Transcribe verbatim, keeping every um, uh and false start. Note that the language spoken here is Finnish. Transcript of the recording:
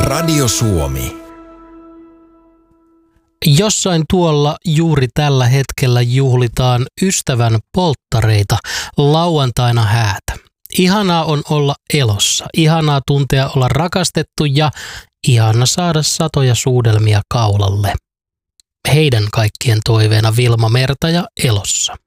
Radio Suomi. Jossain tuolla juuri tällä hetkellä juhlitaan ystävän polttareita, lauantaina häätä. Ihanaa on olla elossa, ihanaa tuntea olla rakastettu ja ihana saada satoja suudelmia kaulalle. Heidän kaikkien toiveena Vilma Merta ja Elossa.